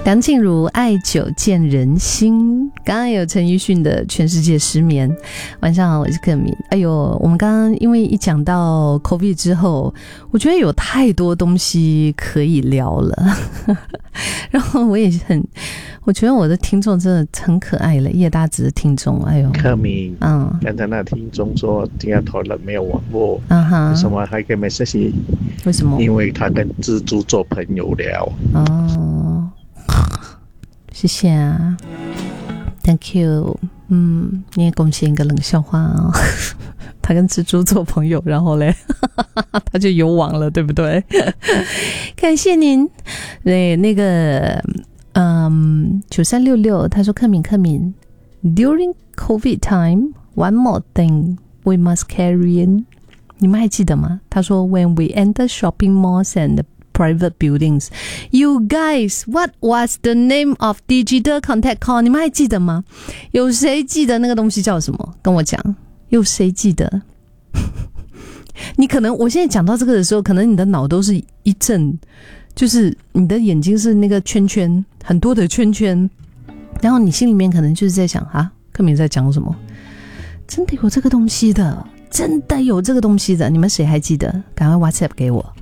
梁静茹爱久见人心，刚刚有陈奕迅的全世界失眠。晚上好，我是克敏。哎呦，我们刚刚因为一讲到 COVID 之后，我觉得有太多东西可以聊了然后我觉得我的听众真的很可爱了，叶大子的听众。哎呦， 克敏，刚才那听众说今天讨论没有网络，为什么还给 message？ 为什么？ 因为他跟蜘蛛做朋友了。 哦，谢谢啊 ，Thank you。你也贡献一个冷笑话哦。他跟蜘蛛做朋友，然后嘞，他就有网了，对不对？感谢您。对，那个9366他说克敏 During COVID time, one more thing we must carry in。你们还记得吗？他说 When we enter shopping malls and private buildings, you guys, what was the name of digital contact call? 你们还记得吗？有谁记得那个东西叫什么？跟我讲，有谁记得？你可能我现在讲到这个的时候，可能你的脑都是一阵，就是你的眼睛是那个圈圈，很多的圈圈，然后你心里面可能就是在想啊，克敏在讲什么？真的有这个东西的，真的有这个东西的，你们谁还记得？赶快 WhatsApp 给我。